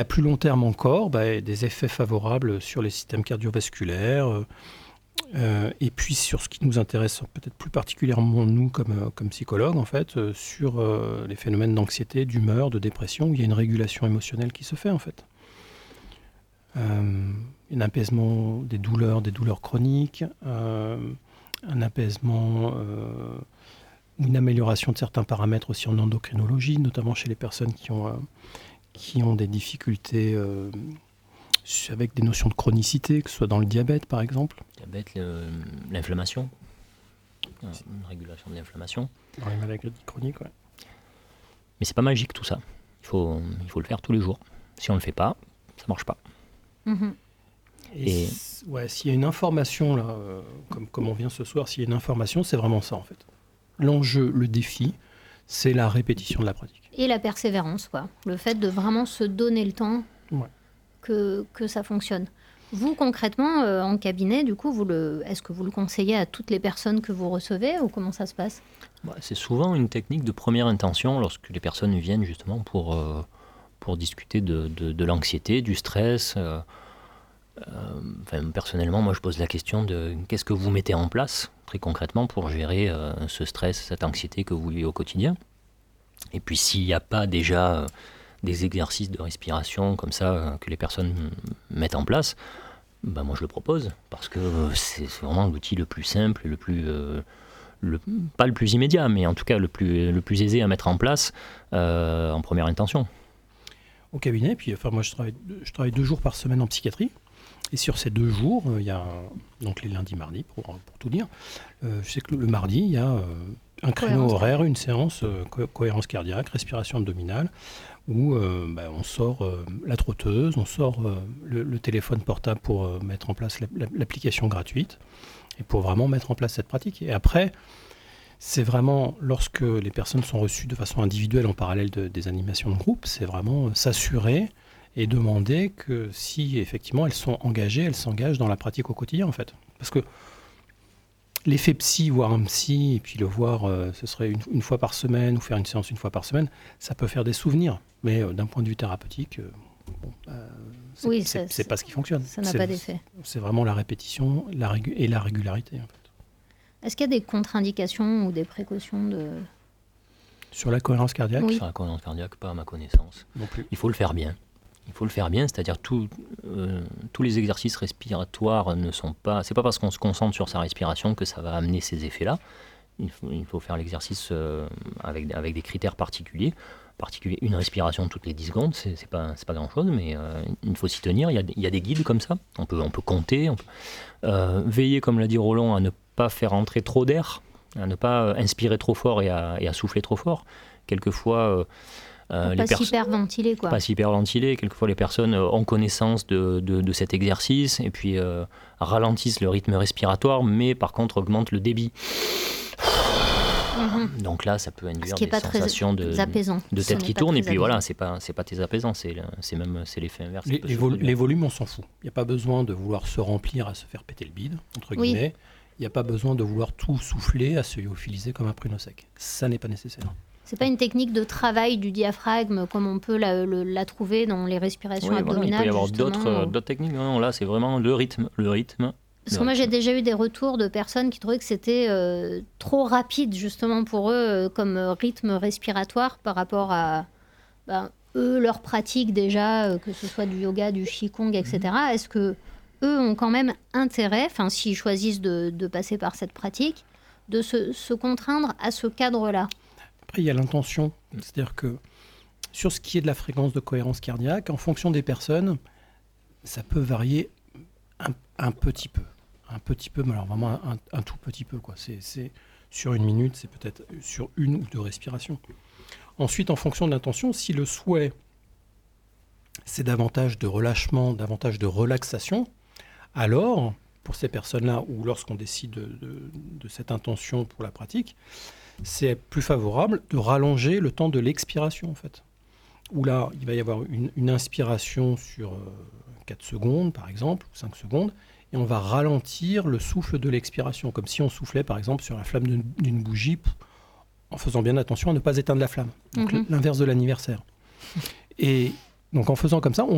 À plus long terme encore, des effets favorables sur les systèmes cardiovasculaires, et puis sur ce qui nous intéresse peut-être plus particulièrement nous comme psychologues en fait, sur les phénomènes d'anxiété, d'humeur, de dépression, où il y a une régulation émotionnelle qui se fait en fait. Un apaisement des douleurs chroniques, un apaisement ou une amélioration de certains paramètres aussi en endocrinologie, notamment chez les personnes qui ont des difficultés avec des notions de chronicité, que ce soit dans le diabète par exemple. Diabète, l'inflammation, une régulation de l'inflammation. Dans les maladies chroniques, ouais. Mais c'est pas magique tout ça. Il faut le faire tous les jours. Si on le fait pas, ça marche pas. Mm-hmm. Et s'il y a une information là, comme on vient ce soir, s'il y a une information, c'est vraiment ça en fait. L'enjeu, le défi, c'est la répétition de la pratique. Et la persévérance, quoi. Le fait de vraiment se donner le temps que ça fonctionne. Vous, concrètement, en cabinet, du coup, est-ce que vous le conseillez à toutes les personnes que vous recevez ou comment ça se passe ? C'est souvent une technique de première intention lorsque les personnes viennent justement pour discuter de l'anxiété, du stress. Personnellement, moi, je pose la question de qu'est-ce que vous mettez en place, très concrètement, pour gérer ce stress, cette anxiété que vous vivez au quotidien. Et puis, s'il n'y a pas déjà des exercices de respiration comme ça que les personnes mettent en place, moi, je le propose, parce que c'est vraiment l'outil le plus simple, le plus... pas le plus immédiat, mais en tout cas le plus aisé à mettre en place en première intention. Au cabinet, puis moi je travaille 2 jours par semaine en psychiatrie. Et sur ces 2 jours, il y a donc les lundis, mardis, pour tout dire. Je sais que le mardi, il y a un créneau horaire, une séance cohérence cardiaque, respiration abdominale, où on sort la trotteuse, on sort le téléphone portable pour mettre en place l'application gratuite, et pour vraiment mettre en place cette pratique. Et après, c'est vraiment, lorsque les personnes sont reçues de façon individuelle en parallèle des animations de groupe, c'est vraiment s'assurer et demander que si effectivement elles sont engagées, elles s'engagent dans la pratique au quotidien en fait. Parce que l'effet psy, voir un psy, et puis le voir, ce serait une fois par semaine, ou faire une séance une fois par semaine, ça peut faire des souvenirs. Mais d'un point de vue thérapeutique, c'est pas ce qui fonctionne. Ça n'a pas d'effet. C'est vraiment la répétition et la régularité en fait. Est-ce qu'il y a des contre-indications ou des précautions sur la cohérence cardiaque ? Oui. Sur la cohérence cardiaque, pas à ma connaissance. Non plus. Il faut le faire bien. C'est-à-dire tous les exercices respiratoires ne sont pas... C'est pas parce qu'on se concentre sur sa respiration que ça va amener ces effets-là. Il faut faire l'exercice avec des critères particuliers. Une respiration toutes les 10 secondes, c'est pas grand-chose, mais il faut s'y tenir. Il y a des guides comme ça. On peut compter. Veiller, comme l'a dit Roland, à ne pas faire entrer trop d'air, à ne pas inspirer trop fort et à souffler trop fort. Quelquefois... pas s'hyperventiler, quoi. Pas s'hyperventiler. Quelquefois, les personnes ont connaissance de cet exercice et puis ralentissent le rythme respiratoire, mais par contre augmentent le débit. Donc là, ça peut induire des sensations de tête qui tourne. Et puis voilà, c'est pas très apaisant, c'est l'effet inverse. Les volumes, on s'en fout. Il n'y a pas besoin de vouloir se remplir à se faire péter le bide, entre guillemets. Il n'y a pas besoin de vouloir tout souffler à se lyophiliser comme un pruneau sec. Ça n'est pas nécessaire. C'est pas une technique de travail du diaphragme comme on peut la trouver dans les respirations abdominales. Il peut y avoir d'autres techniques. Non, là, c'est vraiment le rythme. Parce que moi, j'ai déjà eu des retours de personnes qui trouvaient que c'était trop rapide, justement, pour eux, comme rythme respiratoire par rapport à eux, leur pratique déjà, que ce soit du yoga, du qigong, etc. Est-ce que eux ont quand même intérêt, s'ils choisissent de passer par cette pratique, de se contraindre à ce cadre-là ? Après, il y a l'intention. C'est-à-dire que sur ce qui est de la fréquence de cohérence cardiaque, en fonction des personnes, ça peut varier un petit peu. Un petit peu, mais alors vraiment un tout petit peu, quoi. C'est sur 1 minute, c'est peut-être sur 1 ou 2 respirations. Ensuite, en fonction de l'intention, si le souhait, c'est davantage de relâchement, davantage de relaxation, alors, pour ces personnes-là, ou lorsqu'on décide de cette intention pour la pratique, c'est plus favorable de rallonger le temps de l'expiration, en fait. Où là, il va y avoir une inspiration sur 4 secondes, par exemple, ou 5 secondes, et on va ralentir le souffle de l'expiration, comme si on soufflait, par exemple, sur la flamme d'une bougie, en faisant bien attention à ne pas éteindre la flamme. Donc l'inverse de l'anniversaire. Et donc en faisant comme ça,